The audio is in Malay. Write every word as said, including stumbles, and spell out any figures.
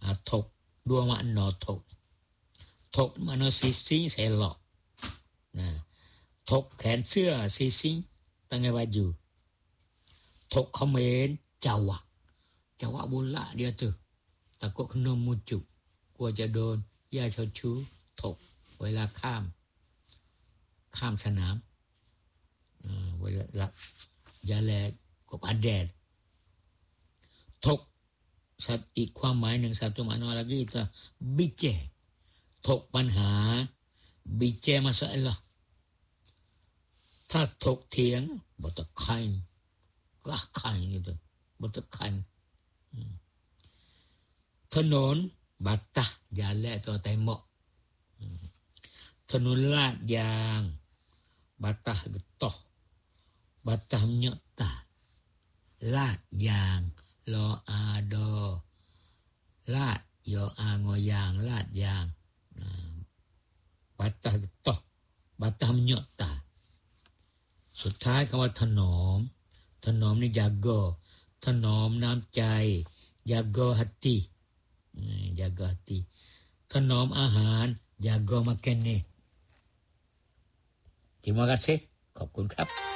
ha, thok dua makna thok. Thok makna sisi selok. Nah, thok แขนเสื้อ sisi tangan baju. Thok Khamen Jawa. Jawa bola dia tu. Takut kena mucuk. Gua jadon ya chu thok เวลาข้ามข้ามสนามเวลาอย่าแลกับอดีตทกสัตว์อีกความหมายหนึ่ง satu makna lagi itu bicaraถกปัญหา bicara masalah ถ้าถกเถียงบ่ตะไคร้ก็ไคร้gituบ่ตะไคร้ถนนบัตตะอย่าแลตัวไตเหมาะถนนลาดยางบัตตะgetohบัตตะnyota ลาดยางรออาดอลาดยออางอยางลาดยางบัตตะgetoh บัตตะnyota สุดท้ายคำว่าถนอมถนอมนี่ jaga ถนอมน้ำใจ jaga hati jaga hati ถนอมอาหาร jaga makan ni. Terima kasih. ขอบคุณครับ